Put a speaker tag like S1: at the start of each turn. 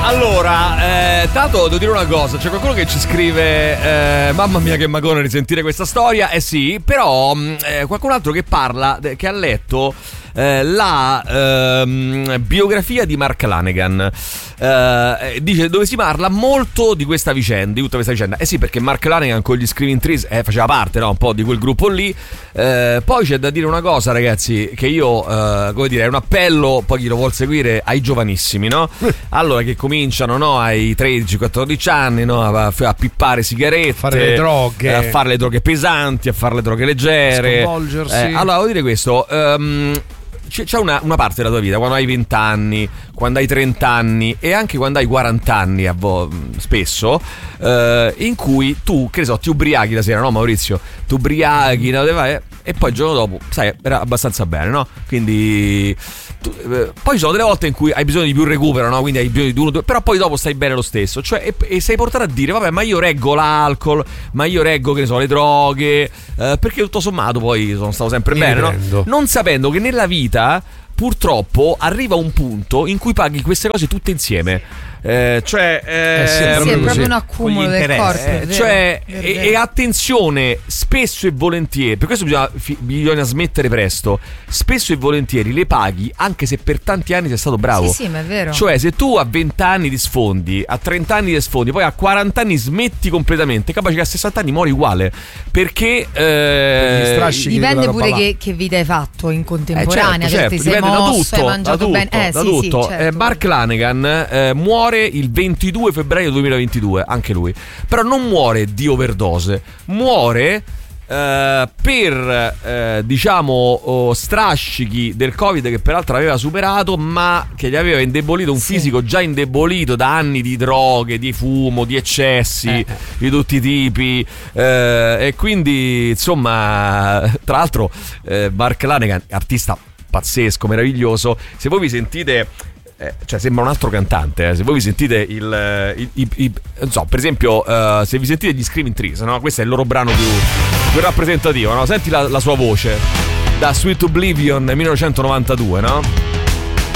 S1: Allora, tanto devo dire una cosa, c'è qualcuno che ci scrive mamma mia che magone risentire questa storia. Sì, però qualcun altro che parla, che ha letto la biografia di Mark Lanegan, dice, dove si parla molto di questa vicenda, di tutta questa vicenda. Sì, perché Mark Lanegan con gli Screaming Trees faceva parte, no, un po' di quel gruppo lì. Poi c'è da dire una cosa, ragazzi, che io come dire, è un appello, poi chi lo vuol seguire, ai giovanissimi, no? Allora, che cominciano, no, ai 13-14 anni, no, a pippare sigarette,
S2: fare le droghe,
S1: a fare le droghe pesanti, a fare le droghe leggere,
S2: sconvolgersi.
S1: Allora, devo dire questo, c'è una parte della tua vita, quando hai 20 anni, quando hai 30 anni e anche quando hai 40 anni spesso, in cui tu, che ne so, ti ubriachi la sera, no Maurizio? Tu ubriachi, no, e poi il giorno dopo, sai, era abbastanza bene, no? Quindi poi ci sono delle volte in cui hai bisogno di più recupero, no? Quindi hai bisogno di uno, due, però poi dopo stai bene lo stesso. Cioè, e sei portato a dire, vabbè, ma io reggo l'alcol, ma io reggo, che ne so, le droghe, perché tutto sommato poi sono stato sempre bene, no? Non sapendo che nella vita purtroppo arriva un punto in cui paghi queste cose tutte insieme.
S3: Sì, è proprio un accumulo del corpo,
S1: cioè, e attenzione, spesso e volentieri, per questo bisogna smettere presto. Spesso e volentieri le paghi anche se per tanti anni sei stato bravo.
S3: Sì, ma è vero.
S1: Cioè, se tu a 20 anni ti sfondi, a 30 anni ti sfondi, poi a 40 anni smetti completamente, capace che a 60 anni muori uguale. Perché
S3: dipende pure che vita hai fatto in contemporanea,
S1: certo,
S3: ti sei mosso, hai mangiato bene.
S1: Da tutto.
S3: Certo.
S1: Mark Lanegan muore il 22 febbraio 2022, anche lui. Però non muore di overdose, muore per diciamo strascichi del Covid che peraltro aveva superato, ma che gli aveva indebolito un fisico già indebolito da anni di droghe, di fumo, di eccessi di tutti i tipi, e quindi insomma, tra l'altro Mark Lanegan, artista pazzesco, meraviglioso. Se voi vi sentite cioè sembra un altro cantante, se voi vi sentite non so, per esempio se vi sentite gli Screaming Trees, no? Questo è il loro brano più rappresentativo, no? Senti la sua voce da Sweet Oblivion 1992, no?